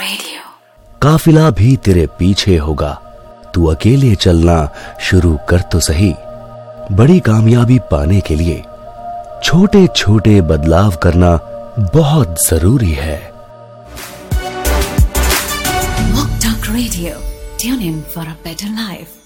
Radio. काफिला भी तेरे पीछे होगा, तू अकेले चलना शुरू कर तो सही। बड़ी कामयाबी पाने के लिए छोटे छोटे बदलाव करना बहुत जरूरी है। Walk Talk Radio. Tune in for a better life.